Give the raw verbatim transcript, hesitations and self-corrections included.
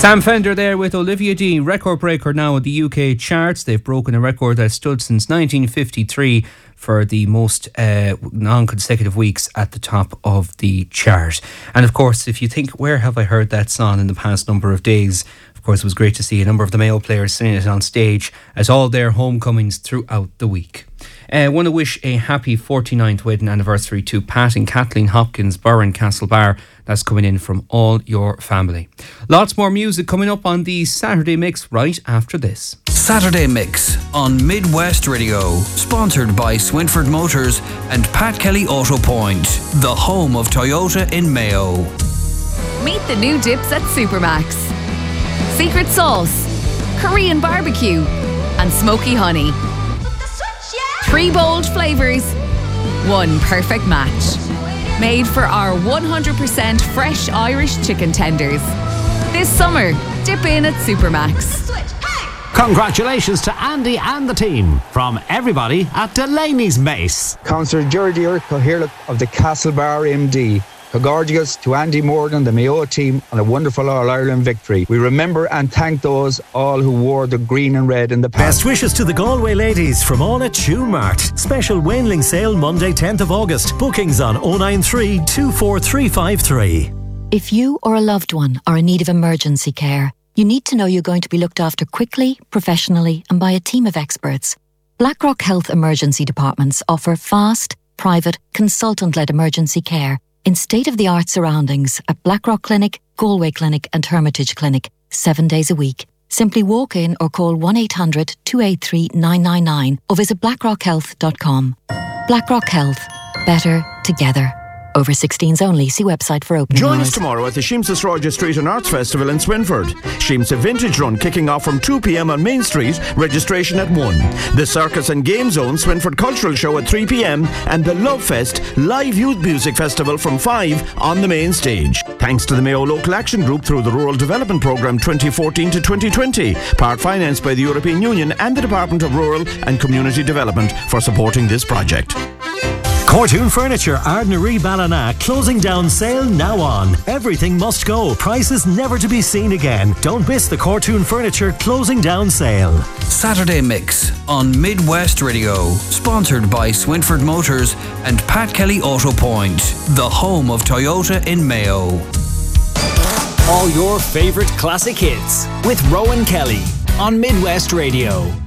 Sam Fender there with Olivia Dean, record breaker now in the U K charts. They've broken a record that stood since nineteen fifty-three for the most uh, non-consecutive weeks at the top of the chart. And of course, if you think, where have I heard that song in the past number of days? Of course, it was great to see a number of the Mayo players singing it on stage as all their homecomings throughout the week. I uh, want to wish a happy forty-ninth wedding anniversary to Pat and Kathleen Hopkins, Burren Castlebar. That's coming in from all your family. Lots more music coming up on the Saturday Mix right after this. Saturday Mix on Midwest Radio, sponsored by Swinford Motors and Pat Kelly Auto Point, the home of Toyota in Mayo. Meet the new dips at Supermax. Secret sauce, Korean barbecue, and smoky honey. Three bold flavours, one perfect match. Made for our one hundred percent fresh Irish chicken tenders. This summer, dip in at Supermax. Congratulations to Andy and the team from everybody at Delaney's Mace. Councillor Georgier Coherlic of the Castlebar M D. Congratulations to Andy Morgan, the Mayo team, on a wonderful All-Ireland victory. We remember and thank those all who wore the green and red in the past. Best wishes to the Galway ladies from all at Tune Mart. Special Wainling sale Monday tenth of August. Bookings on oh nine three, two four three five three. If you or a loved one are in need of emergency care, you need to know you're going to be looked after quickly, professionally and by a team of experts. Blackrock Health Emergency Departments offer fast, private, consultant-led emergency care in state-of-the-art surroundings at Blackrock Clinic, Galway Clinic and Hermitage Clinic, seven days a week. Simply walk in or call one eight hundred, two eight three, nine nine nine or visit blackrock health dot com. Blackrock Health. Better together. Over sixteens only. See website for opening Join hours. us tomorrow at the Sheems's Roger Street and Arts Festival in Swinford. Sheem's Vintage Run kicking off from two p.m. on Main Street, registration at one. The Circus and Game Zone Swinford Cultural Show at three p.m. and the Love Fest Live Youth Music Festival from five on the main stage. Thanks to the Mayo Local Action Group through the Rural Development Programme twenty fourteen to twenty twenty, part financed by the European Union and the Department of Rural and Community Development for supporting this project. Cortoon Furniture, Ardnaree Ballina, closing down sale now on. Everything must go. Prices never to be seen again. Don't miss the Cortoon Furniture closing down sale. Saturday Mix on Midwest Radio, sponsored by Swinford Motors and Pat Kelly Auto Point, the home of Toyota in Mayo. All your favourite classic hits with Rowan Kelly on Midwest Radio.